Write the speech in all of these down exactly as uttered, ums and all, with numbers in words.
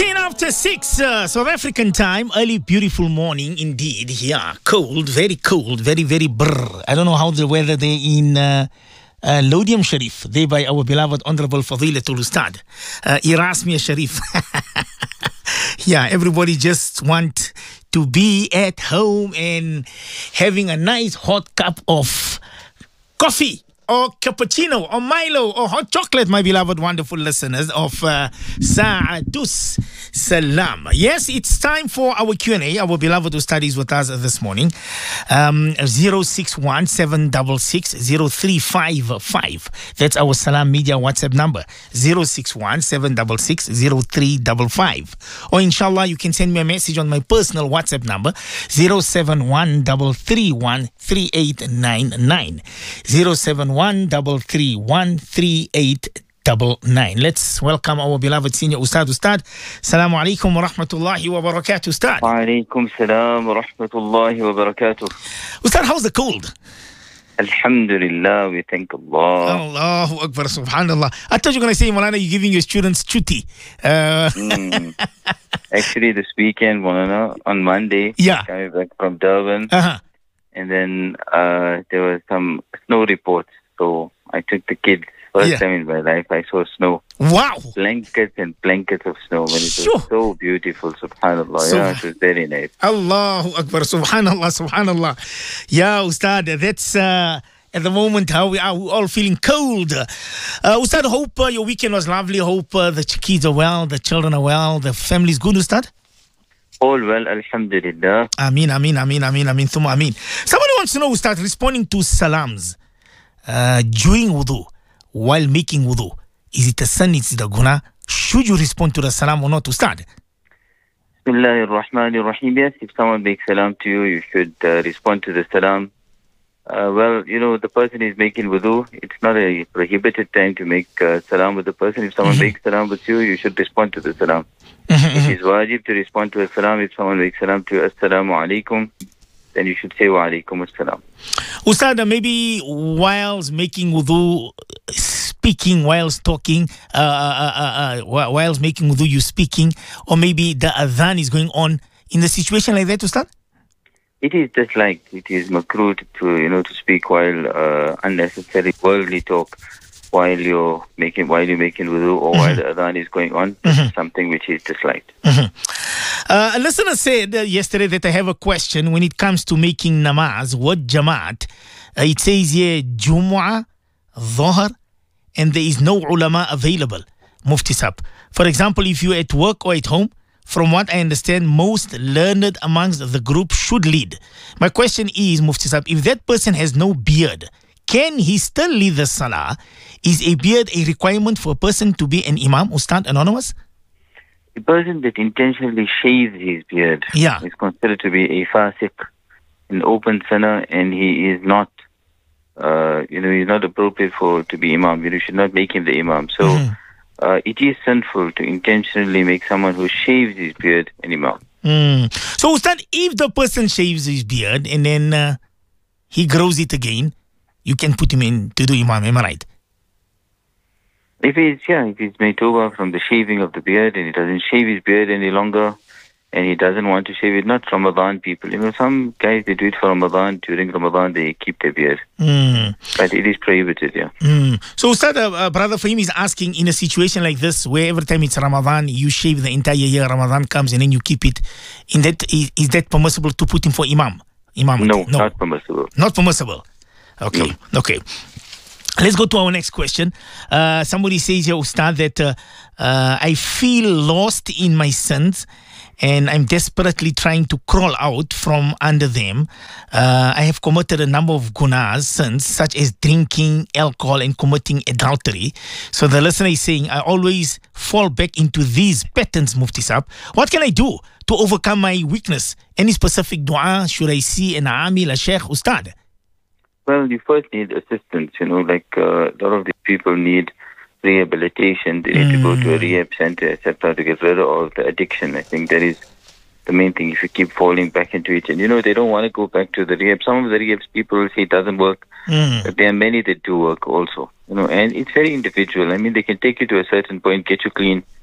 fifteen after six, uh, South African time. Early, beautiful morning indeed. Yeah, cold, very cold, very, very brr. I don't know how the weather there in uh, uh, Lodium Sharif, there by our beloved Honorable Fadilatul Ustad, uh, Erasmia Sharif. Yeah, everybody just want to be at home and having a nice hot cup of coffee, or cappuccino, or Milo, or hot chocolate, my beloved, wonderful listeners of uh, Sa'adus Salam. Yes, it's time for our Q and A. Our beloved Ustad is with us this morning. Um, zero six one seven six six zero three five five. That's our Salam Media WhatsApp number. zero six one seven six six zero three five five. Or inshallah, you can send me a message on my personal WhatsApp number. zero seven one three three one three eight nine nine. zero seven one three three one three eight nine nine. Let's welcome our beloved senior Ustad. Ustad, Assalamu alaikum wa rahmatullahi wa barakatuh, Ustad. Wa alaikum salam wa rahmatullahi wa barakatuh. Ustad, how's the cold? Alhamdulillah, we thank Allah. Allahu Akbar, subhanallah. I thought you were going to say, Maulana, you're giving your students chutti. Uh, mm. Actually, this weekend, Maulana, on Monday, yeah. coming back from Durban, uh-huh. and then uh, there was some snow reports. So I took the kids. First Yeah. time in my life, I saw snow. Wow. Blankets and blankets of snow. And it was Sure. so beautiful, subhanallah. So- yeah, it was very nice. Allahu Akbar, subhanallah, subhanallah. Yeah, Ustad, that's uh, at the moment how we are. We're all feeling cold. Uh, Ustad, hope uh, your weekend was lovely. Hope uh, the kids are well, the children are well, the family's good, Ustad. All well, alhamdulillah. Ameen, ameen, ameen, ameen, ameen, thumma ameen. Somebody wants to know, Ustad, responding to salams uh, during wudu, while making wudu, is it a sin, is it a guna? Should you respond to the salam or not, Ustad? Bismillahir Rahmanir Rahim. Yes, if someone makes salam to you, you should uh, respond to the salam. Uh, well, you know, the person is making wudu. It's not a prohibited time to make uh, salam with the person. If someone Mhm. makes salam with you, you should respond to the salam. Mhm, It is wajib to respond to a salam. If someone makes salam to you, assalamu alaikum, then you should say wa alaikum assalam. Ustad, uh, maybe whilst making wudu, speaking whilst talking, uh, uh, uh, uh, wh- whilst making wudu, you speaking, or maybe the adhan is going on in a situation like that, Ustad? It is just like it is makruh to, you know, to speak while uh, unnecessary worldly talk while you're making while you're making wudu or while the adhan is going on. This is something which is disliked. Uh, a listener said uh, yesterday that I have a question when it comes to making namaz, what jamaat? Uh, it says here, Jumu'ah, Dhuhr, and there is no ulama available. Mufti Sab. For example, if you're at work or at home, from what I understand, most learned amongst the group should lead. My question is, Mufti Sab, if that person has no beard, can he still lead the salah? Is a beard a requirement for a person to be an imam, Ustad, anonymous? The person that intentionally shaves his beard Yeah. is considered to be a fasiq, an open sinner, and he is not, uh, you know, he's not appropriate for to be imam. You should not make him the imam. So Mhm. uh, it is sinful to intentionally make someone who shaves his beard an imam. Mm. So, Ustad, if the person shaves his beard and then uh, he grows it again, you can put him in to do imam, am I right? If he's, yeah, if he's made tawbah from the shaving of the beard and he doesn't shave his beard any longer and he doesn't want to shave it, not Ramadan people. You know, some guys, they do it for Ramadan. During Ramadan, they keep their beard. Mm. But it is prohibited, yeah. Mm. So, Ustad, uh, uh, brother Fahim is asking, in a situation like this, where every time it's Ramadan, you shave the entire year, Ramadan comes and then you keep it, in that is, is that permissible to put him for imam? Imam? No, not permissible. Not permissible. Okay, okay. Let's go to our next question. Uh, somebody says here, Ustad, that uh, uh, I feel lost in my sins and I'm desperately trying to crawl out from under them. Uh, I have committed a number of gunas, sins, such as drinking alcohol and committing adultery. So the listener is saying, I always fall back into these patterns, Mufti Sab. What can I do to overcome my weakness? Any specific dua should I see an amil, a sheikh, Ustad? Well, you first need assistance, you know, like uh, a lot of these people need rehabilitation. They need mm. to go to a rehab center, et cetera, to get rid of the addiction. I think that is the main thing. If you keep falling back into it, and you know, they don't want to go back to the rehab. Some of the rehab people will say it doesn't work, mm. but there are many that do work also, you know, and it's very individual. I mean, they can take you to a certain point, get you clean,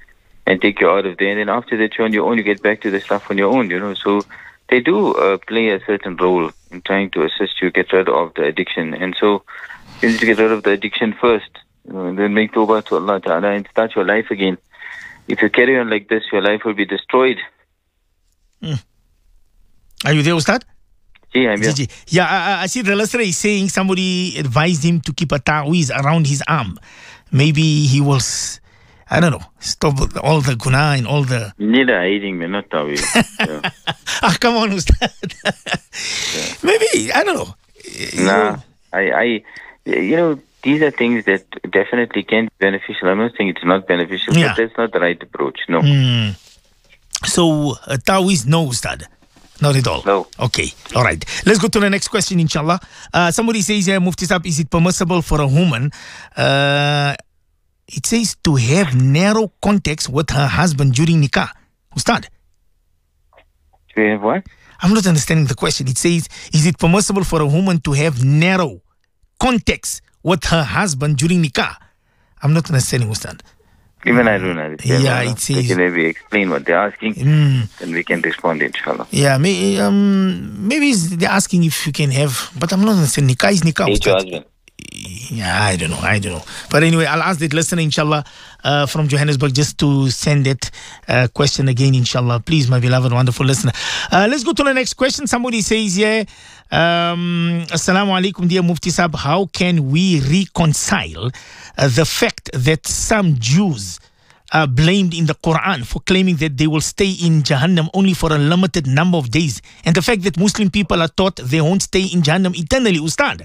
and take you out of there. And then after that, you're on your own. You get back to the stuff on your own, you know. So they do uh, play a certain role in trying to assist you get rid of the addiction. And so you need to get rid of the addiction first, you know, and then make tawbah to Allah Ta'ala and start your life again. If you carry on like this, your life will be destroyed. Mm. Are you there, Ustad? Yeah, I'm here. Yeah, I, I see the listener is saying somebody advised him to keep a ta'weez around his arm. Maybe he was, I don't know, stop all the guna and all the... Neither hiding me, not ta'weez. Yeah. Ah, come on, Ustad. Yeah. Maybe, I don't know. Nah, I, I, you know, these are things that definitely can be beneficial. I'm not saying it's not beneficial, Yeah. but that's not the right approach, no. Mm. So, uh, ta'weez, no, Ustad. Not at all. No. Okay. All right. Let's go to the next question, inshallah. Uh, somebody says here, Mufti Sahib, is it permissible for a woman, uh, it says, to have narrow contacts with her husband during nikah? Ustad? Do you have what? I'm not understanding the question. It says, is it permissible for a woman to have narrow contacts with her husband during nikah? I'm not understanding, Ustad. Even I don't understand. Yeah, Allah. it says- They can maybe explain what they're asking, Mm. and we can respond, inshallah. Yeah, may, um, maybe they're asking if you can have, but I'm not understanding. Nikah is nikah. Hate your Ustad. husband. Yeah, I don't know. I don't know. But anyway, I'll ask that listener, inshallah, uh, from Johannesburg, just to send that uh, question again, inshallah. Please, my beloved, wonderful listener. Uh, let's go to the next question. Somebody says here, um, Assalamu alaikum, dear Mufti Sahib. How can we reconcile uh, the fact that some Jews are blamed in the Quran for claiming that they will stay in Jahannam only for a limited number of days, and the fact that Muslim people are taught they won't stay in Jahannam eternally, Ustad?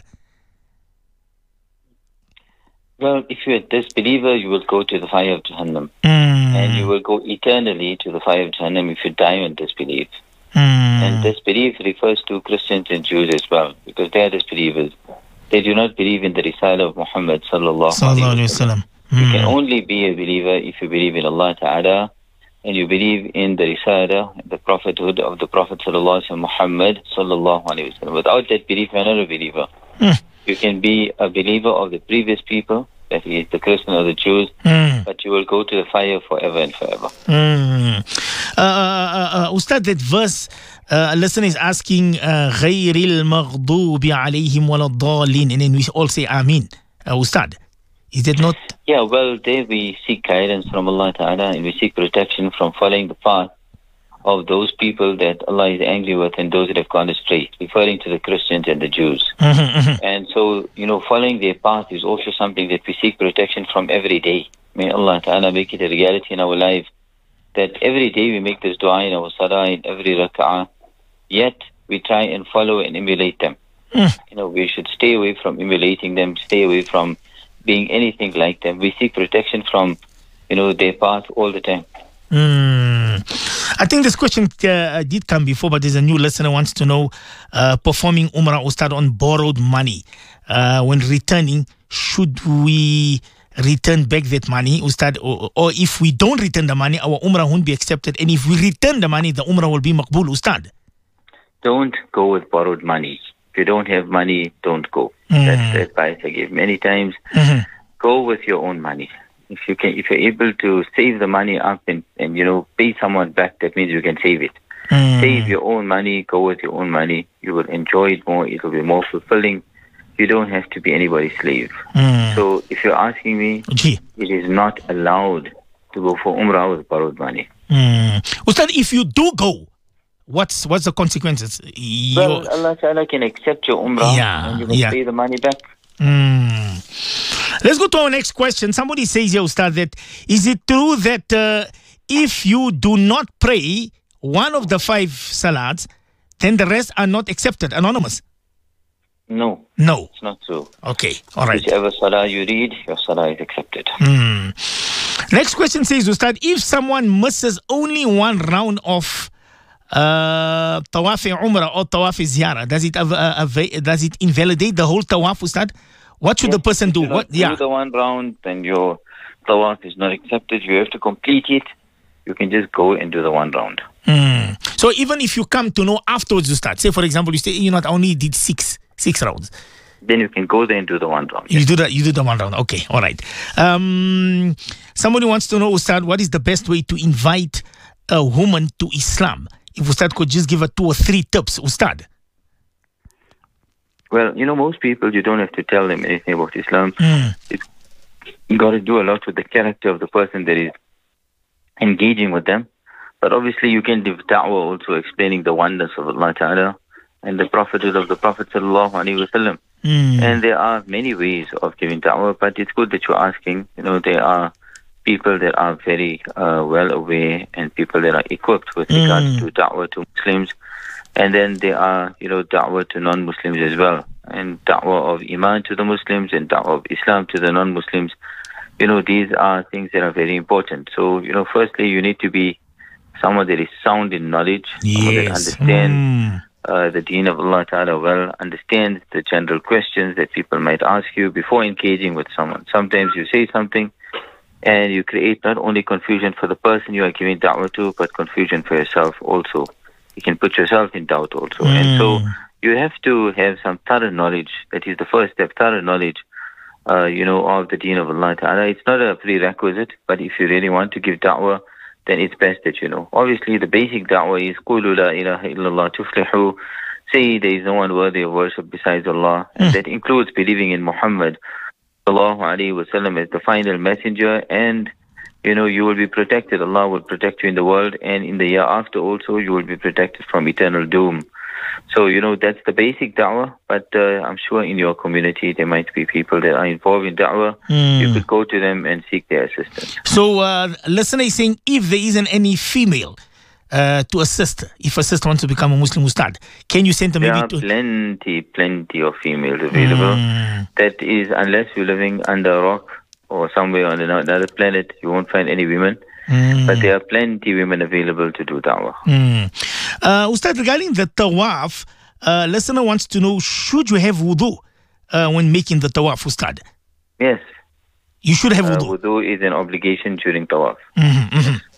Well, if you're a disbeliever, you will go to the fire of Jahannam. Mm. And you will go eternally to the fire of Jahannam if you die on disbelief. Mm. And disbelief refers to Christians and Jews as well, because they are disbelievers. They do not believe in the Risala of Muhammad sallallahu Sallallahu alaihi alayhi wa sallam. You can only be a believer if you believe in Allah Ta'ala and you believe in the Risala, the prophethood of the Prophet sallallahu alaihi wasallam, Muhammad sallallahu alaihi wasallam. Without that belief, you are not a believer. Mm. You can be a believer of the previous people, that is the Christian or the Jews, Mm. but you will go to the fire forever and forever. Mm. Uh, uh, uh, Ustad, that verse, uh, a listener is asking, غَيْرِ الْمَغْضُوبِ عَلَيْهِمْ وَلَا الضَّالِّينَ, and then we all say Ameen. Uh, Ustad, is that not? Yeah, well, there we seek guidance from Allah Ta'ala and we seek protection from following the path of those people that Allah is angry with and those that have gone astray, referring to the Christians and the Jews. Mm-hmm, mm-hmm. And so, you know, following their path is also something that we seek protection from every day. May Allah Ta'ala make it a reality in our life that every day we make this dua in our salah, in every rak'ah, yet we try and follow and emulate them. Mm. You know, we should stay away from emulating them, stay away from being anything like them. We seek protection from, you know, their path all the time. Mm. I think this question uh, did come before, but there's a new listener who wants to know, uh, performing Umrah Ustad on borrowed money. Uh, when returning, should we return back that money, Ustad? Or, or if we don't return the money, our Umrah won't be accepted. And if we return the money, the Umrah will be maqbool, Ustad. Don't go with borrowed money. If you don't have money, don't go. Mm. That's the advice I give many times. Mm-hmm. Go with your own money. If you can, if you're able to save the money up and, and you know, pay someone back, that means you can save it. Mm. Save your own money, go with your own money. You will enjoy it more. It will be more fulfilling. You don't have to be anybody's slave. Mm. So if you're asking me, Gee. it is not allowed to go for Umrah with borrowed money. Mm. Ustad, if you do go, what's what's the consequences? Well, Your- Allah Ta'ala can accept your Umrah Yeah, and you can yeah. pay the money back. Mm. Let's go to our next question. Somebody says here, Ustad, that is it true that uh, if you do not pray one of the five salats, then the rest are not accepted? Anonymous? No, No. it's not true. Okay. All right. Whichever salah you read, your salah is accepted. Hmm. Next question says, Ustad, if someone misses only one round of uh, tawaf umrah or tawaf ziyarah, does it av- uh, av- does it invalidate the whole tawaf, Ustad? What should the person do? If you What? don't Yeah. do the one round, then your tawaf is not accepted. You have to complete it. You can just go and do the one round. Mm. So even if you come to know afterwards, Ustad, say for example, you say, you know, I only did six, six rounds. then you can go there and do the one round. You do that. You do the one round. Okay, all right. Um, somebody wants to know, Ustad, what is the best way to invite a woman to Islam? If Ustad could just give her two or three tips, Ustad. Well, you know, most people, you don't have to tell them anything about Islam. Mm. It's, you got to do a lot with the character of the person that is engaging with them. But obviously, you can give da'wah also, explaining the oneness of Allah Ta'ala and the prophethood of the Prophet Sallallahu Alaihi Wasallam. Mm. And there are many ways of giving da'wah, but it's good that you're asking. You know, there are people that are very uh, well aware and people that are equipped with regards Mm. to da'wah to Muslims. And then there are, you know, da'wah to non-Muslims as well. And da'wah of Iman to the Muslims and da'wah of Islam to the non-Muslims. You know, these are things that are very important. So, you know, firstly, you need to be someone that is sound in knowledge, someone that Yes. understands Mm. uh, the deen of Allah Ta'ala well, understands the general questions that people might ask you before engaging with someone. Sometimes you say something and you create not only confusion for the person you are giving da'wah to, but confusion for yourself also. You can put yourself in doubt also. Mm. And so you have to have some thorough knowledge. That is the first step, thorough knowledge, uh, you know, of the deen of Allah Ta'ala. It's not a prerequisite, but if you really want to give da'wah, then it's best that you know. Obviously, the basic da'wah is قُولُوا لَا إِلَهَ إِلَّا اللَّهُ تُفْلِحُوا. Say there is no one worthy of worship besides Allah. And that includes believing in Muhammad Sallallahu Alaihi Wasallam as the final messenger, and you know, you will be protected. Allah will protect you in the world, and in the year after also, you will be protected from eternal doom. So, you know, that's the basic da'wah, but uh, I'm sure in your community, there might be people that are involved in da'wah. Mm. You could go to them and seek their assistance. So, uh, listener is saying, if there isn't any female uh, to assist, if a sister wants to become a Muslim Ustad, can you send them There maybe are to... plenty, plenty of females available. Mm. That is, unless you're living under a rock or somewhere on another planet, you won't find any women. Mm. But there are plenty of women available to do da'wah. Mm. Uh, Ustad, regarding the tawaf, uh, listener wants to know, should you have wudu uh, when making the tawaf, Ustad? Yes. You should have Uh, wudu. wudu is an obligation during tawaf. Mm-hmm,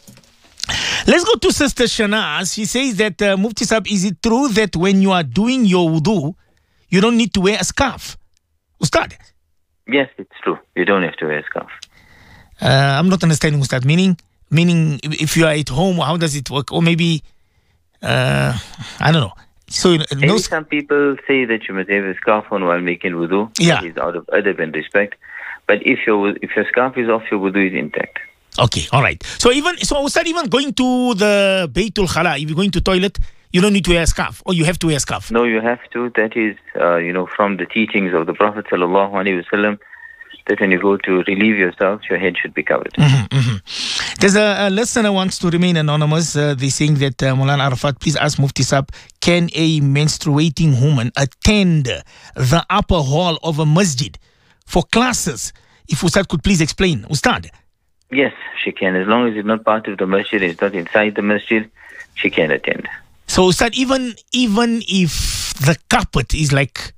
mm-hmm. Let's go to Sister Shanaz. She says that, uh, Mufti Sahib, is it true that when you are doing your wudu, you don't need to wear a scarf? Ustad? Yes, it's true. You don't have to wear a scarf. Uh, I'm not understanding, Ustad. Meaning, meaning if you are at home, how does it work? Or maybe, uh, I don't know. So, uh, Maybe no, some people say that you must have a scarf on while making wudu. Yeah. That is out of adab and respect. But if your if your scarf is off, your wudu is intact. okay, all right. So even so, Ustad, even going to the Baytul Khala, if you're going to toilet, you don't need to wear a scarf, or you have to wear a scarf. No, you have to. That is, uh, you know, from the teachings of the Prophet Sallallahu Alaihi Wasallam, that when you go to relieve yourself, your head should be covered. Mm-hmm, mm-hmm. There's a, a listener wants to remain anonymous. Uh, they're saying that, uh, Maulana Arafat, please ask Mufti Sahib, can a menstruating woman attend the upper hall of a masjid for classes? If Ustad could please explain. Ustad? Yes, she can. As long as it's not part of the masjid, it's not inside the masjid, she can attend. So, Ustad, even, even if the carpet is like,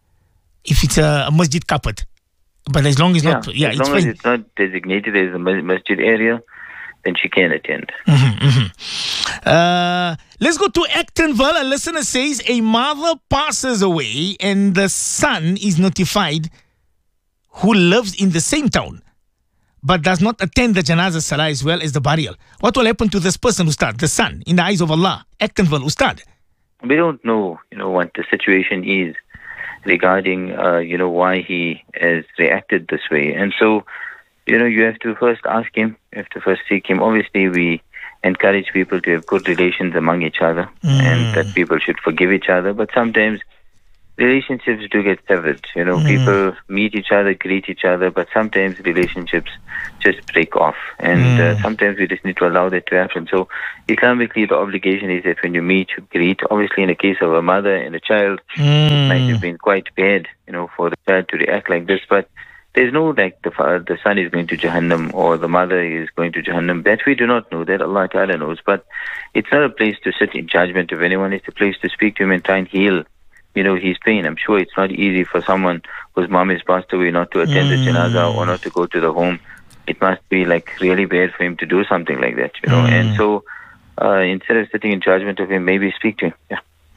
if it's a, a masjid carpet, but as long as Yeah, not, yeah, as it's long as fine. it's not designated as a mas- masjid area, then she can attend. Mm-hmm, mm-hmm. Uh, let's go to Actonville. A listener says a mother passes away and the son is notified who lives in the same town but does not attend the janazah salah as well as the burial. What will happen to this person, Ustad, the son, in the eyes of Allah? Actonville, Ustad. We don't know, you know, what the situation is regarding, uh, you know, why he has reacted this way. And so, you know, you have to first ask him, you have to first seek him. Obviously, we encourage people to have good relations among each other Mm. and that people should forgive each other. But sometimes relationships do get severed. You know, Mm. people meet each other, greet each other, but sometimes relationships just break off. And uh, Mm. sometimes we just need to allow that to happen. So Islamically, the obligation is that when you meet, you greet. Obviously, in the case of a mother and a child, it might have Mm. been quite bad, you know, for the child to react like this. But there's no, like, the fa- the son is going to Jahannam or the mother is going to Jahannam. That we do not know. That Allah Ta'ala knows. But it's not a place to sit in judgment of anyone. It's a place to speak to him and try and heal, you know, his pain. I'm sure it's not easy for someone whose mom has passed away not to attend the Mm. janazah or not to go to the home. It must be, like, really bad for him to do something like that, you know. Mm. And so uh, instead of sitting in judgment of him, maybe speak to him. Yeah.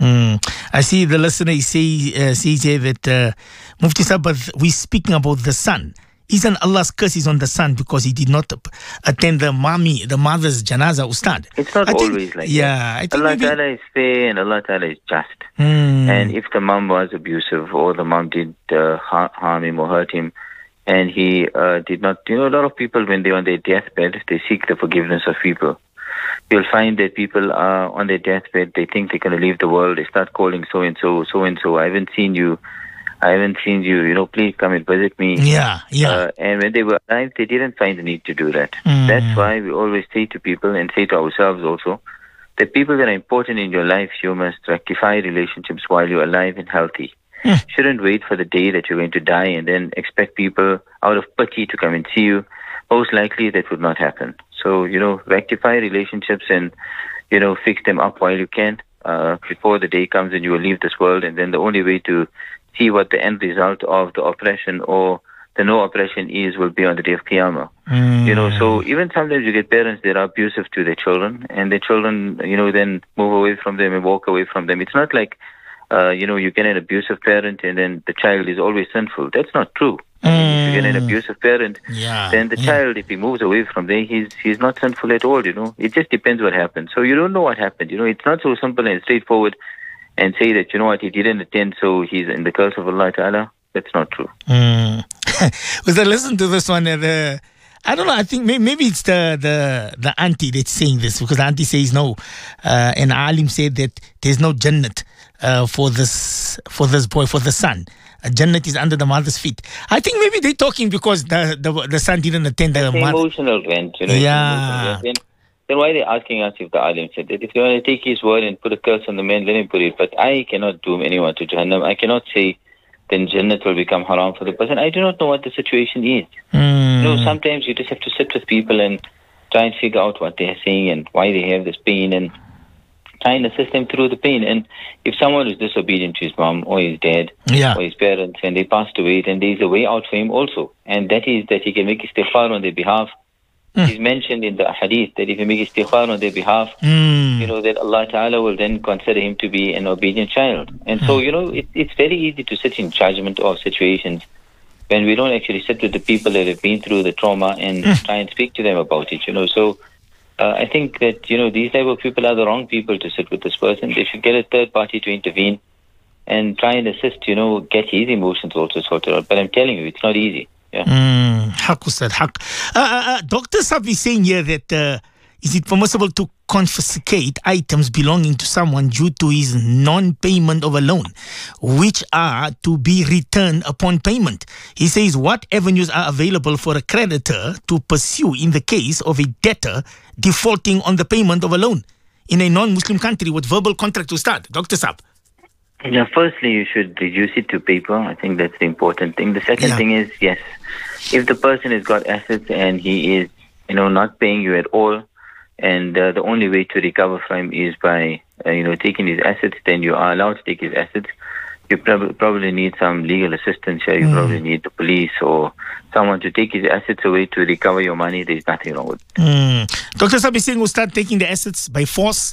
Mm. I see the listener say, uh, says here that uh, Mufti Sahib, we're speaking about the son. Isn't Allah's curse is on the son because he did not attend the mommy, the mother's janaza, Ustad? It's not I always think, like yeah, that. I think Allah maybe, Ta'ala is fair and Allah Ta'ala is just. Mm. And if the mom was abusive or the mom did uh, harm him or hurt him, and he uh, did not, you know, a lot of people when they're on their deathbed, they seek the forgiveness of people. You'll find that people are on their deathbed, they think they're going to leave the world, they start calling so-and-so, so-and-so, I haven't seen you, I haven't seen you, you know, please come and visit me. Yeah, yeah. Uh, and when they were alive, they didn't find the need to do that. Mm. That's why we always say to people and say to ourselves also, the people that are important in your life, you must rectify relationships while you're alive and healthy. Mm. Shouldn't wait for the day that you're going to die and then expect people out of pity to come and see you. Most likely that would not happen. So, you know, rectify relationships and, you know, fix them up while you can uh, before the day comes and you will leave this world. And then the only way to see what the end result of the oppression or the no oppression is will be on the day of Qiyamah. Mm. You know, so even sometimes you get parents that are abusive to their children and their children, you know, then move away from them and walk away from them. It's not like, uh, you know, you get an abusive parent and then the child is always sinful. That's not true. Mm. If you get an abusive parent, yeah, then the yeah. child, if he moves away from there, he's he's not sinful at all, you know. It just depends what happened. So you don't know what happened, you know. It's not so simple and straightforward and say that, you know what, he didn't attend, so he's in the curse of Allah Ta'ala. That's not true. Mm. Was I listen to this one? Uh, the, I don't know. I think maybe, maybe it's the, the the auntie that's saying this because the auntie says no, uh, and Alim said that there's no Jannat uh, for this for this boy, for the son. Uh, Jannat is under the mother's feet. I think maybe they're talking because the the, the son didn't attend the it's mother. Emotional rent, you know. Yeah. Then, then why are they asking us if the Alim said that? If they want to take his word and put a curse on the man, let him put it. But I cannot doom anyone to Jahannam. I cannot say then Jannat will become haram for the person. I do not know what the situation is. Mm. You know, sometimes you just have to sit with people and try and figure out what they are saying and why they have this pain and try and assist them through the pain. And if someone is disobedient to his mom or his dad Yeah. or his parents and they passed away, then there is a way out for him also. And that is that he can make istighfar on their behalf. Mm. It's mentioned in the hadith that if he makes istighfar on their behalf, Mm. you know, that Allah Ta'ala will then consider him to be an obedient child. And so, you know, it, it's very easy to sit in judgment of situations when we don't actually sit with the people that have been through the trauma and Mm. try and speak to them about it, you know. So uh, I think that, you know, these type of people are the wrong people to sit with this person. They should get a third party to intervene and try and assist, you know, get his emotions also sorted out. But I'm telling you, it's not easy. Yeah. Mm. Haq, Ustad, haq. Uh, uh, uh, Doctor Sabi is saying here that uh, is it permissible to confiscate items belonging to someone due to his non-payment of a loan, which are to be returned upon payment? He says, what avenues are available for a creditor to pursue in the case of a debtor defaulting on the payment of a loan in a non-Muslim country with verbal contract to start? Doctor Saab. Yeah, firstly, you should reduce it to paper. I think that's the important thing. The second Yeah. thing is, yes, if the person has got assets and he is, you know, not paying you at all, and uh, the only way to recover from him is by, uh, you know, taking his assets, then you are allowed to take his assets. You prob- probably need some legal assistance here. You Mm. probably need the police or someone to take his assets away to recover your money. There's nothing wrong with it. Mm. Doctor Saab is saying we'll start taking the assets by force.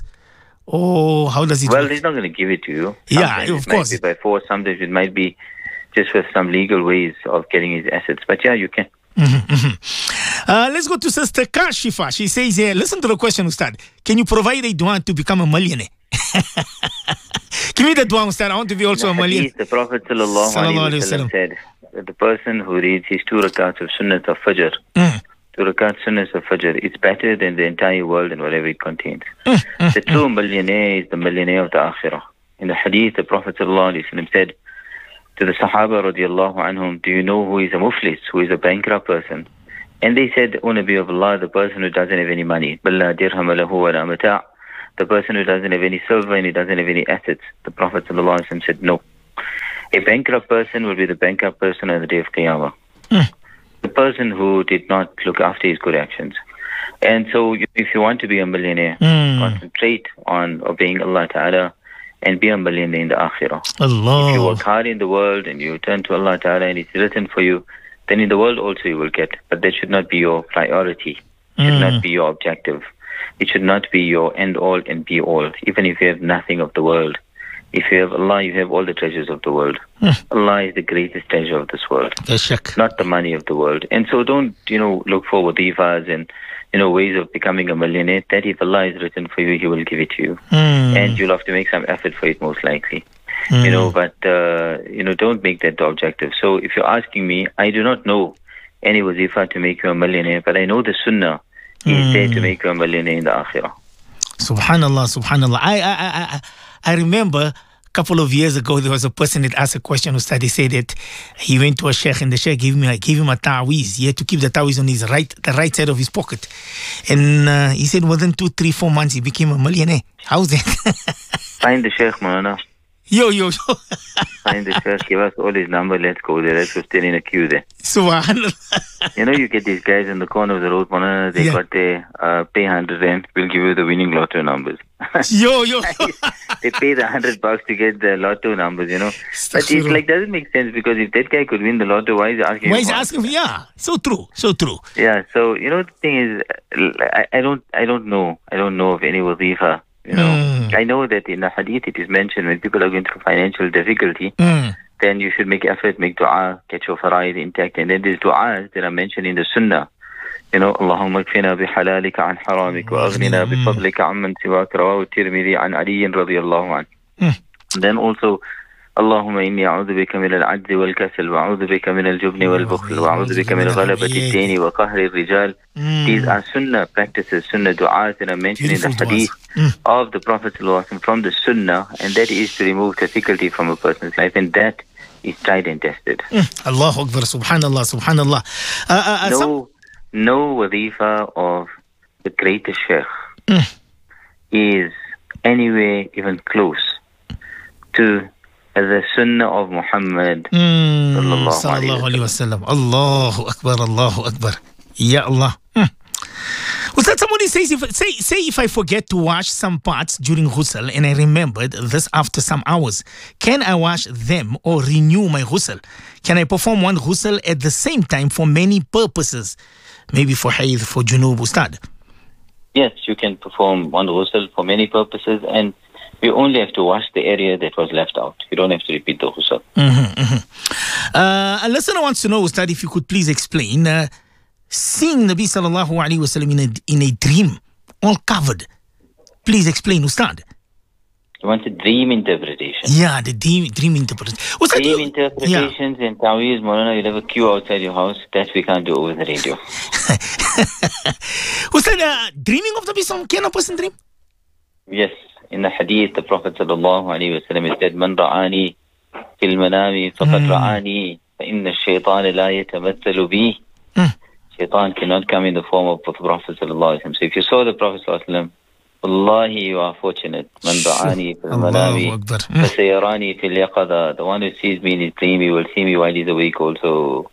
Oh, how does it Well, work? he's not going to give it to you. Yeah, Sometimes of it course. might be by force. Sometimes it might be just with some legal ways of getting his assets. But yeah, you can. Mhm, mhm. Uh, let's go to Sister Kashifa. She says here, listen to the question, Ustad. Can you provide a dua to become a millionaire? Give me the dua, Ustad. I want to be also a millionaire. Hadith, the Prophet sallallahu Sallallahu alaihi alaihi wasallam wasallam. said that the person who reads his two rakats of sunnat of fajr, Mm, two rakats sunnat of fajr, it's better than the entire world and whatever it contains. mm, mm, The true millionaire is the millionaire of the akhirah. In the hadith, the Prophet sallallahu alaihi wasallam said to the Sahaba radiallahu anhum, do you know who is a muflis, who is a bankrupt person? And they said, O Nabi of Allah, the person who doesn't have any money. Balla dirham lahu wa la mata'. The person who doesn't have any silver and he doesn't have any assets. The Prophet sallallahu alaihi wasallam said, no. A bankrupt person will be the bankrupt person on the day of Qiyamah. Mm. The person who did not look after his good actions. And so if you want to be a millionaire, Mm. concentrate on obeying Allah Ta'ala and be a millionaire in the akhirah. Allah. If you work hard in the world and you turn to Allah Ta'ala and it's written for you, then in the world also you will get. But that should not be your priority. It should Mm. not be your objective. It should not be your end all and be all. Even if you have nothing of the world, if you have Allah, you have all the treasures of the world. Hmm. Allah is the greatest treasure of this world, Yashak. not the money of the world. And so don't, you know, look for wadifas and, you know, ways of becoming a millionaire. That if Allah is written for you, He will give it to you. Hmm. And you'll have to make some effort for it, most likely. Hmm. You know, but, uh, you know, don't make that the objective. So if you're asking me, I do not know any wazifa to make you a millionaire, but I know the sunnah is there to make you a millionaire in the akhirah. Subhanallah, subhanallah. I, I, I, I, I remember a couple of years ago, there was a person that asked a question. Ustad, he said that he went to a sheikh and the sheikh gave him, gave him a ta'weez. He had to keep the ta'weez on his right, the right side of his pocket. And uh, he said within two, three, four months, he became a millionaire. How's that? Find the sheikh, Maulana. Yo, yo, yo. Find the sheikh, give us all his number, let's go there. Let's go stand in a queue there. Subhanallah. You know, you get these guys in the corner of the road, Maulana, they Yeah. got their uh, pay one hundred rand, we'll give you the winning lotto numbers. Yo, yo. They pay the one hundred bucks to get the lotto numbers, you know. But it's like, doesn't make sense, because if that guy could win the lotto, why is he asking Why you is he for- asking for? Yeah, so true, so true. Yeah, so, you know, the thing is, I, I don't I don't know. I don't know of any wazifa, you know. Mm. I know that in the hadith it is mentioned when people are going through financial difficulty, Mm. then you should make effort, make dua, get your faraid intact. And then there's du'as that are mentioned in the sunnah. You know, Allahumma kfina bihalalika an haramika wa aghnina bifadlika amman siwak, rawahu Tirmidhi an Ali radiyallahu anhu. Mm. Then also, اللهم إني أعوذ بك من العجز والكسل وأعوذ بك من الجبن والبخل وأعوذ بك من غلبة الدين وقهر الرجال. Mm. These are sunnah practices, sunnah du'as that are mentioned in the Beautiful hadith du'as. Mm. of the Prophet ﷺ from the sunnah, and that is to remove difficulty from a person's life, and that is tried and tested. Mm. Allahu Akbar, subhanallah, subhanallah. Uh, uh, uh, No, some- no wadifa of the greatest sheikh Mm. is anywhere even close to the sunnah of Muhammad. Mm, Sallallahu sallallahu alayhi alayhi wa sallam. Allahu Akbar, Allahu Akbar. Ya Allah. Hmm. Ustad, somebody says, if, say, say if I forget to wash some parts during ghusl and I remembered this after some hours, can I wash them or renew my ghusl? Can I perform one ghusl at the same time for many purposes? Maybe for hayd, for junub, Ustad. Yes, you can perform one ghusl for many purposes, and you only have to wash the area that was left out. You don't have to repeat the ghusl. Mm-hmm, mm-hmm. Uh, a listener wants to know, Ustad, if you could please explain, uh, seeing Nabi sallallahu alayhi wa sallam in a, in a dream, all covered. Please explain, Ustad. You want a dream interpretation. Yeah, the dream, dream interpretation. Ustad, Dream you- interpretations and ta'weez, Maulana, you'll have a queue outside your house. That we can't do over the radio. Ustad, uh, dreaming of Nabi sallallahu can a person dream? Yes, in the hadith, the Prophet sallallahu alayhi wa sallam said, Man ra'ani fil manami faqad ra'ani fa inna ash-shaytana la yatamathalu bi. Mm. Shaitan cannot come in the form of the Prophet sallallahu alayhi wa sallam. So if you saw the Prophet sallallahu alayhi wa sallam, wallahi, you are fortunate. Man ra'ani fil Allahu manami Akbar. Mm. fasayarani fil yaqada. The one who sees me in his dream, he will see me while he's awake also.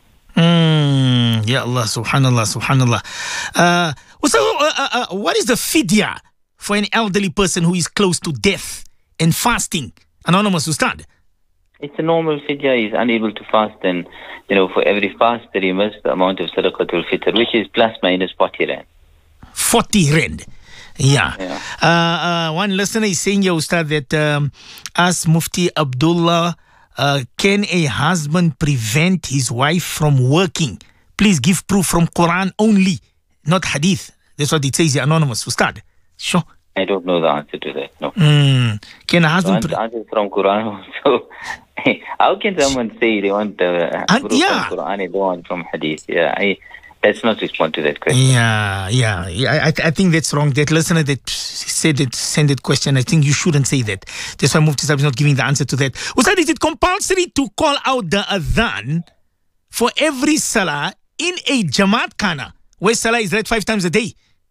Mm. Ya Allah, subhanallah, subhanallah. Uh, Ustad, uh, uh, uh, what is the fidya for an elderly person who is close to death and fasting? Anonymous, Ustad. It's a normal fidya. He's unable to fast, and you know, for every fast that he missed, the amount of sadaqatul fitr, which is plus minus forty rand. forty rand. Yeah. Yeah. Uh, uh, one listener is saying, yeah, Ustad, that um, as Mufti Abdullah, uh, can a husband prevent his wife from working? Please give proof from Quran only, not hadith. That's what it says here, anonymous. Ustad. Sure. I don't know the answer to that. No. Mm. Can a The husband... answer Pre- answer is from Quran. So, how can someone say they want the And- proof yeah. from Quran and they want from hadith? Yeah, I let's not respond to that question. yeah, yeah. yeah I, I I think that's wrong. That listener that said that, sent that question, I think you shouldn't say that. That's why Mufti Sahib is not giving the answer to that. Ustad, is it compulsory to call out the adhan for every salah in a Jamaat khana where salah is read five times a day?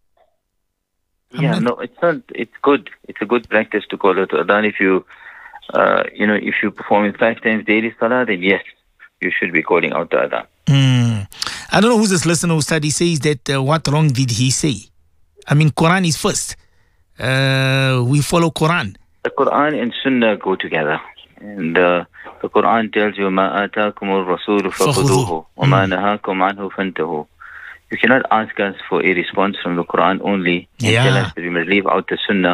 Yeah, not- no, it's not. It's good. It's a good practice to call out adhan. If you, uh, you know, if you perform it five times daily salah, then yes, you should be calling out the adhan. Hmm. I don't know who's this listener who study says that uh, what wrong did he say? I mean, Quran is first. Uh, we follow Quran. The Quran and Sunnah go together. And uh, the Quran tells you, مَا آتَاكُمُ الرَّسُولُ فَخُذُوهُ وَمَا نَهَاكُمْ عَنْهُ فَانْتَهُوا. You cannot ask us for a response from the Quran only and Yeah. tell us that we must leave out the Sunnah.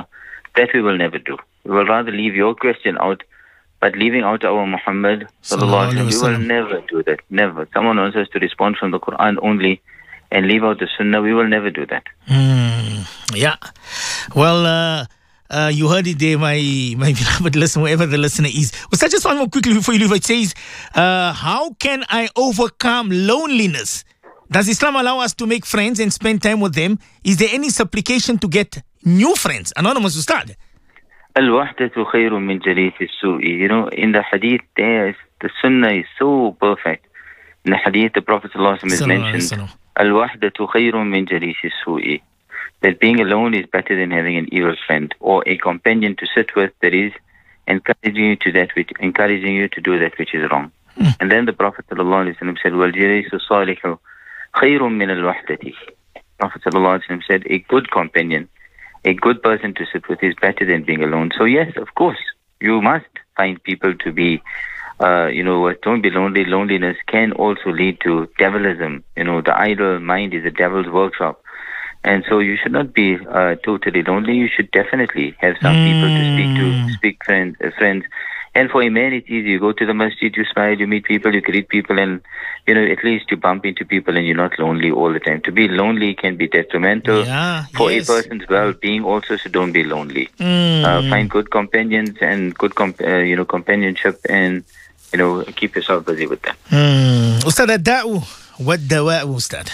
That we will never do. We will rather leave your question out, but leaving out our Muhammad, sallallahu alaihi wasallam, we will never do that. Never. Someone wants us to respond from the Quran only and leave out the Sunnah. We will never do that. Mm, yeah. Well, uh, uh, you heard it there, my my beloved listener, whoever the listener is. Well, so just one more quickly before you leave. It says, uh, how can I overcome loneliness? Does Islam allow us to make friends and spend time with them? Is there any supplication to get new friends? Anonymous Ustad. Al-wahdatu khayrun min jalisi su'i. You know, in the hadith, there is, the Sunnah is so perfect. In the hadith, the Prophet ﷺ has mentioned, Al-wahdatu khayrun min jalisi su'i. That being alone is better than having an evil friend or a companion to sit with that is encouraging you to that which, encouraging you to do that which is wrong. Mm. And then the Prophet ﷺ said, Wal jalisu salihu khayrun min al-wahdati. Prophet ﷺ said, a good companion, a good person to sit with is better than being alone. So yes, of course, you must find people to be, uh, you know, don't be lonely. Loneliness can also lead to devilism. You know, the idle mind is a devil's workshop. And so you should not be uh, totally lonely. You should definitely have some mm. people to speak to, speak friends, uh, friends. And for a man, it's easy. You go to the masjid, you smile, you meet people, you greet people, and, you know, at least you bump into people and you're not lonely all the time. To be lonely can be detrimental yeah, for yes. a person's well-being also, so don't be lonely. Mm. Uh, find good companions and good, comp- uh, you know, companionship and, you know, keep yourself busy with them. Mm. Ustad, ad-da'u wad-dawa'u, Ustad.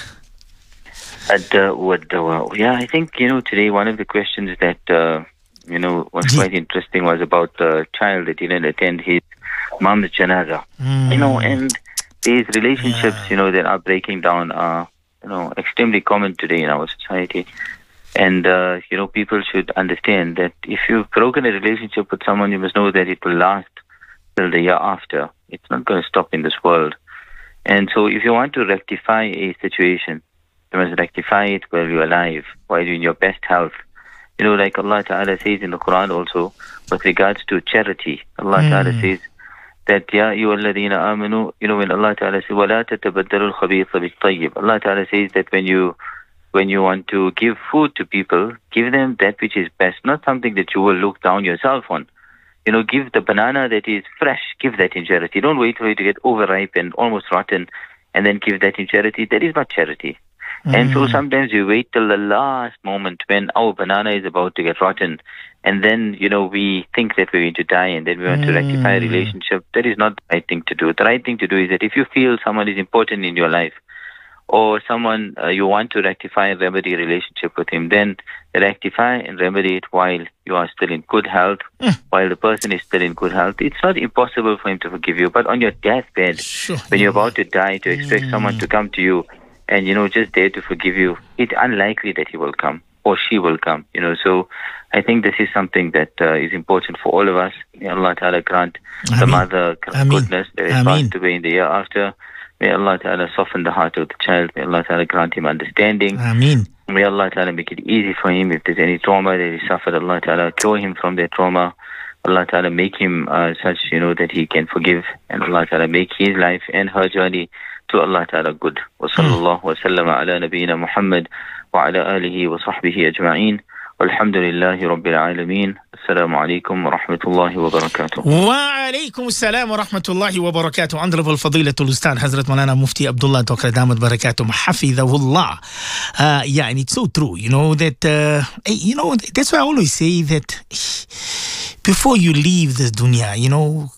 Ad-da'u wad-dawa'u. Yeah, I think, you know, today one of the questions that... Uh, you know, what's quite interesting was about the child that didn't attend his mom's janaza. Mm. You know, and these relationships, yeah. you know, that are breaking down are, you know, extremely common today in our society. And, uh, you know, people should understand that if you've broken a relationship with someone, you must know that it will last till the year after. It's not going to stop in this world. And so if you want to rectify a situation, you must rectify it while you're alive, while you're in your best health. You know, like Allah Ta'ala says in the Quran also, with regards to charity, Allah mm. Ta'ala says that, Ya ayyuhalladhina amanu, you know, when Allah Ta'ala says, وَلَا تَتَبَدَّلُوا الْخَبِيثَ بِالطَّيِّبِ. Allah Ta'ala says that when you, when you want to give food to people, give them that which is best, not something that you will look down yourself on. You know, give the banana that is fresh, give that in charity. Don't wait for it to get overripe and almost rotten and then give that in charity. That is not charity. And so sometimes we wait till the last moment when our banana is about to get rotten. And then, you know, we think that we're going to die and then we want mm. to rectify a relationship. That is not the right thing to do. The right thing to do is that if you feel someone is important in your life or someone uh, you want to rectify and remedy a relationship with him, then rectify and remedy it while you are still in good health, mm. while the person is still in good health. It's not impossible for him to forgive you, but on your deathbed, sure. when you're about to die, to expect mm. someone to come to you and, you know, just there to forgive you, it's unlikely that he will come or she will come, you know. So I think this is something that uh, is important for all of us. May Allah Ta'ala grant Ameen. the mother Ameen. goodness that is passed away in the year after. May Allah Ta'ala soften the heart of the child. May Allah Ta'ala grant him understanding. Ameen. May Allah Ta'ala make it easy for him. If there's any trauma that he suffered, Allah Ta'ala cure him from that trauma. Allah Ta'ala make him uh, such, you know, that he can forgive. And Allah Ta'ala make his life and her journey to Allah Ta'ala good. Wa sallallahu wa sallama ala nabiyyina Muhammad wa ala alihi wa sahbihi ajma'in. Walhamdulillahi Rabbil Alameen. Assalamu alaikum wa rahmatullahi wa barakatuh. Wa alaikum assalam wa rahmatullahi wa barakatuh. Honorable Fadilatul Ustad Hazrat Maulana Mufti Abdullah Tawakar Damat Barakatuh Hafidhahullah. Uh, yeah, and it's so true, you know, that, uh, you know, that's why I always say that before you leave this dunya, you know,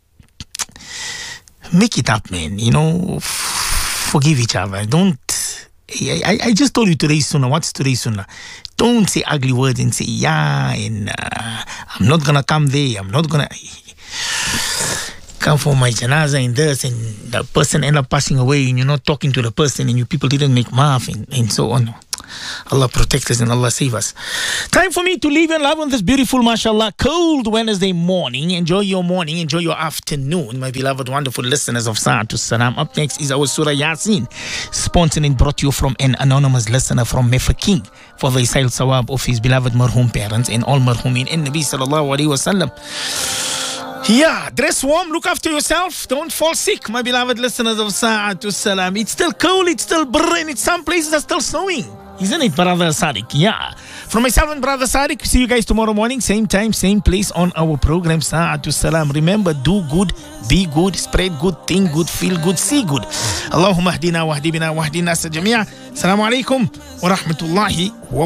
make it up, man. You know, f- forgive each other. Don't. I, I just told you today's sunnah. What's today's sunnah? Don't say ugly words and say, yeah, and uh, I'm not going to come there. I'm not going to come for my janaza and this, and the person end up passing away and you're not talking to the person and you people didn't make maaf and, and so on. Allah protect us and Allah save us. Time for me to leave and love on this beautiful, mashallah, cold Wednesday morning. Enjoy your morning, enjoy your afternoon, my beloved, wonderful listeners of Sa'atus Salam. Up next is our Surah Yasin, sponsored and brought to you from an anonymous listener from Mefaking for the Isail Sawab of his beloved marhum parents and all marhumin and Nabi sallallahu alayhi wa sallam. Yeah, dress warm, look after yourself, don't fall sick, my beloved listeners of Sa'atus Salam. It's still cold, it's still brr, and it's some places are still snowing. Isn't it, Brother Sadiq? Yeah. From myself and Brother Sadiq, see you guys tomorrow morning, same time, same place on our program, Sa'atul Salam. Remember, do good, be good, spread good, think good, feel good, see good. Allahumma hdina wa hdi bina wa hdina sa jami'a. Assalamu alaikum wa rahmatullahi wa